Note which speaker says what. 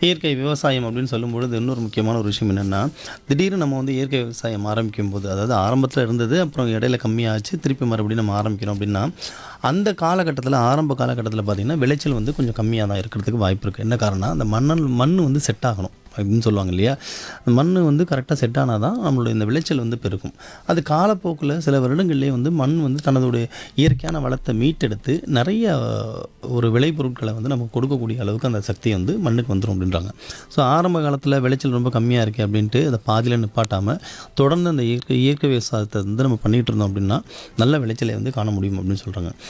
Speaker 1: இயற்கை விவசாயம் அப்படின்னு சொல்லும்பொழுது இன்னொரு முக்கியமான ஒரு விஷயம் என்னென்னா, திடீர்னு நம்ம வந்து இயற்கை விவசாயம் ஆரம்பிக்கும்போது, அதாவது ஆரம்பத்தில இருந்தது, அப்புறம் இடையில கம்மியாச்சு, திருப்பி மறுபடியும் நம்ம ஆரம்பிக்கிறோம் அப்படின்னா, அந்த காலகட்டத்தில ஆரம்ப காலகட்டத்தில பார்த்தீங்கன்னா, விளைச்சல் வந்து கொஞ்சம் கம்மியா தான் இருக்கிறதுக்கு வாய்ப்பு இருக்கு. என்ன காரணம்னா, அந்த மண் வந்து செட் ஆகணும் அப்படின்னு சொல்லுவாங்க இல்லையா? மண் வந்து கரெக்ட்டா செட் ஆனா தான் நம்மளுடைய இந்த விளைச்சல் வந்து பெருகும். அது காலப்போக்குல சில வருடங்கள்லயே வந்து மண் வந்து தனதுடைய இயற்கையான வளத்த மீட்டெடுத்து, நெறைய ஒரு விளைபொருட்கள வந்து நமக்கு கொடுக்கக்கூடிய அளவுக்கு அந்த சக்தி வந்து மண்ணுக்கு வந்துரும் அப்படின்றாங்க. ஸோ ஆரம்ப காலத்தில விளைச்சல் ரொம்ப கம்மியா இருக்கே அப்படின்ட்டு அத பாதியில நிப்பாட்டாம, தொடர்ந்து அந்த இயற்கை இயற்கை விவசாயத்த வந்து நம்ம பண்ணிட்டு இருந்தோம் அப்படின்னா, நல்ல விளைச்சலை வந்து காண முடியும் அப்படின்னு சொல்றாங்க.